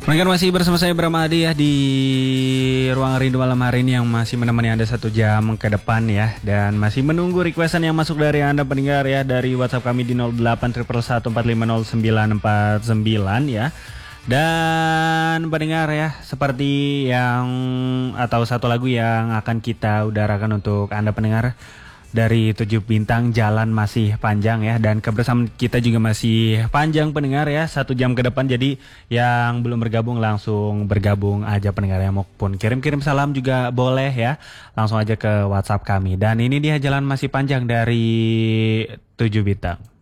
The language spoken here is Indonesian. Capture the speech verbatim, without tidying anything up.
Mereka masih bersama saya Bram Adi ya di Ruang Rindu malam hari ini yang masih menemani Anda satu jam ke depan ya. Dan masih menunggu requestan yang masuk dari Anda pendengar ya, dari WhatsApp kami di nol delapan satu satu empat lima nol sembilan empat sembilan ya. Dan pendengar ya, seperti yang atau satu lagu yang akan kita udarakan untuk Anda pendengar dari tujuh bintang, Jalan Masih Panjang ya. Dan kebersamaan kita juga masih panjang pendengar ya, satu jam ke depan. Jadi yang belum bergabung langsung bergabung aja pendengar ya. Maupun kirim-kirim salam juga boleh ya, langsung aja ke WhatsApp kami. Dan ini dia Jalan Masih Panjang dari tujuh bintang.